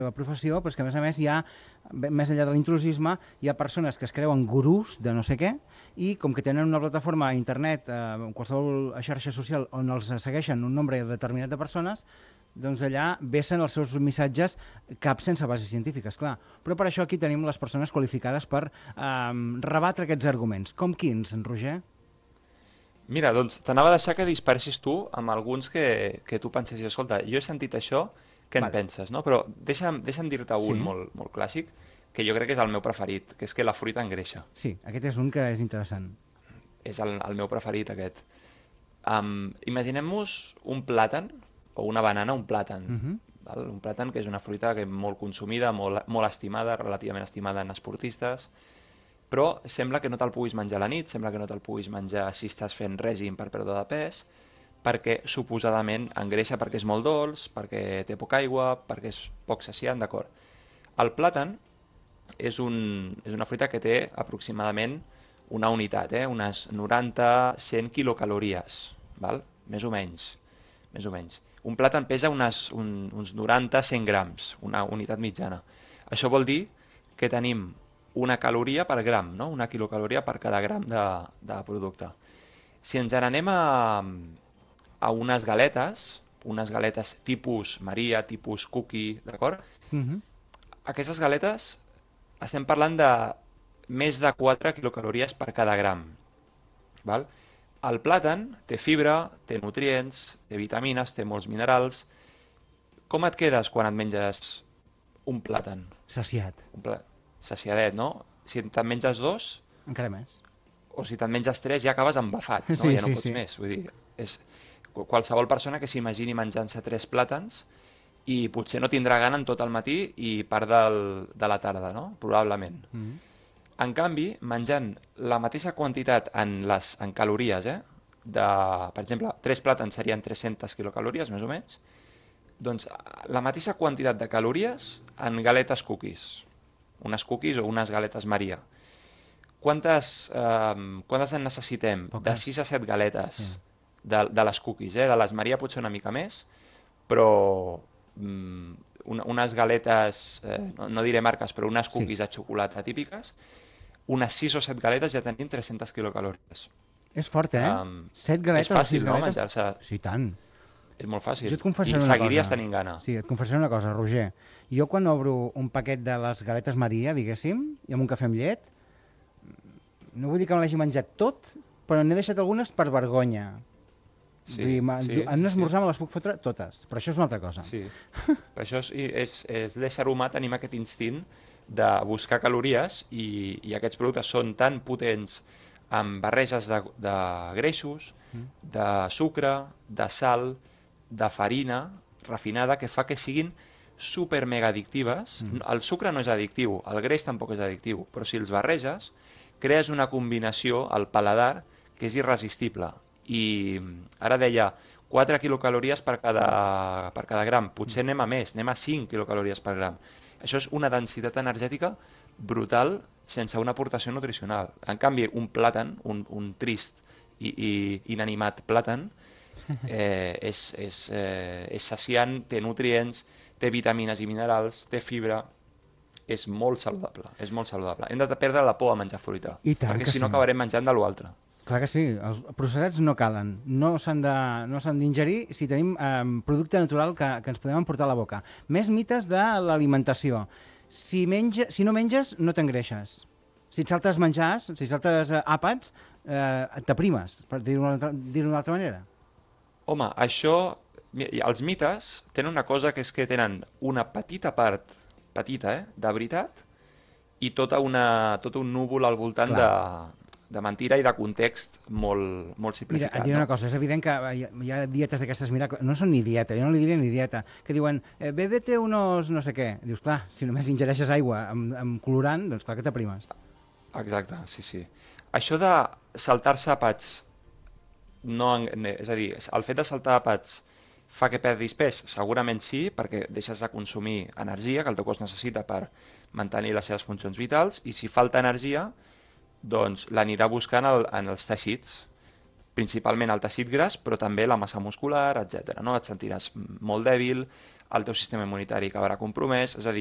professió, però és que a més hi ha, més enllà de l'intrusisme, hi ha persones que es creuen gurús de no sé què i com que tenen una plataforma a internet, qualsevol xarxa social on els segueixen un nombre determinat de persones, doncs allà vessen els seus missatges cap sense bases científiques, clar. Però per això aquí tenim les persones qualificades per rebatre aquests arguments. Com quins, Roger? Mira, doncs t'anava a deixar que dispersis tu amb alguns que tu pensessis, escolta, jo he sentit això, què en Vale. penses, no? Però deixa'm dir-te un Sí, molt clàssic, que jo crec que és el meu preferit, que és que la fruita engreixa. sí, aquest és un que és interessant. És el meu preferit, aquest. Imaginem-nos un plàtan, o una banana, un plàtan. Mhm. Val? Un plàtan que és una fruita que molt consumida, molt estimada, relativament estimada en esportistes, però sembla que no te'l puguis menjar a la nit, sembla que no te'l puguis menjar si estàs fent règim per perdre de pes, perquè suposadament engreixa perquè és molt dolç, perquè té poca aigua, perquè és poc saciant, d'acord. El plàtan és una fruita que té aproximadament una unitat, unes 90-100 quilocalories, val? Més o menys, més o menys. Un plàtan pesa uns 90-100 grams, una unitat mitjana. Això vol dir que tenim una caloria per gram, no? Una quilocaloria per cada gram de producte. Si ens n'anem a unes galetes tipus Maria, tipus cookie, d'acord? Mhm. Aquestes galetes estem parlant de més de 4 quilocalories per cada gram. Val? El plàtan té fibra, té nutrients, té vitamines, té molts minerals. Com et quedes quan et menges un plàtan? Saciat, Un pla... Saciadet, no? Si te'n menges dos, encara més. o si te'n menges tres, ja acabes embafat, no? Sí, Ja no sí, pots sí. més. Vull dir, és... qualsevol persona que s'imagini menjant-se tres plàtans i potser no tindrà gana en tot el matí i part de la tarda, no? Probablement. Mhm. En canvi, menjant la mateixa quantitat en calories, per exemple, 3 plàtans serien 300 quilocalories, més o menys, doncs la mateixa quantitat de calories en galetes cookies, unes cookies o unes galetes Maria. Quantes en necessitem? De Poques. 6 a 7 galetes Sí. de les cookies, de les Maria potser una mica més, però unes galetes, no diré marques, però unes Sí. cookies de xocolata típiques, unes 6 o 7 galetes ja tenim 300 quilocalòries. És fort, eh? Um, 7 és galetes o 6 fàcil, no?, galetes? menjar-se... Sí, tant. És molt Jo fàcil. et I confessaré una seguiries cosa. tenint gana. Sí, et confessaré una cosa, Roger. Jo quan obro un paquet de les galetes Maria, diguéssim, i amb un cafè amb llet, no vull dir que me l'hagi menjat tot, però n'he deixat algunes per vergonya. Sí, Vull dir, sí, en un sí, sí. esmorzar me les puc fotre totes, però això és una altra cosa. Sí. Per això és l'ésser humà, tenim aquest instint de buscar calories i aquests productes són tan potents amb barreges de greixos, de sucre, de sal, de farina refinada, que fa que siguin super mega addictives. El sucre no és addictiu, el greix tampoc és addictiu, però si els barreges, crees una combinació al paladar que és irresistible. I ara deia 4 quilocalories per cada gram, potser anem a més, anem a 5 quilocalories per gram. Això és una densitat energètica brutal sense una aportació nutricional. En canvi, un plàtan, un trist i inanimat plàtan, és saciant, té nutrients, té vitamines i minerals, té fibra, és molt saludable, és molt saludable. Hem de perdre la por a menjar fruita, I tant perquè que si no sí. acabarem menjant de l'altre. Clar que sí, els processats no calen, no s'han d'ingerir si tenim producte natural que ens podem emportar a la boca. Més mites de l'alimentació. Si no menges, no t'engreixes. Si et saltes menjars, si saltes àpats, t'aprimes, per dir-ho d'una altra manera. Home, això, els mites tenen una cosa que és que tenen una petita part, petita, de veritat, i tot un núvol al voltant Clar. de mentira i de context molt Mira, simplificat, et diré no? una cosa, és evident que hi ha dietes d'aquestes miracles, no són ni dieta, jo no li diré ni dieta, que diuen, bébete unos no sé què. Dius, clar, si només ingereixes aigua amb colorant, doncs clar que t'aprimes. Exacte, sí, sí. Això de saltar-se àpats, és a dir, el fet de saltar àpats fa que perdis pes? Segurament sí, perquè deixes de consumir energia que el teu cos necessita per mantenir les seves funcions vitals, i si falta energia, doncs l'anirà buscant en els teixits. principalment el teixit gras, però també la massa muscular, etc. No? Et sentiràs molt dèbil, el teu sistema immunitari acabarà compromès, és a dir,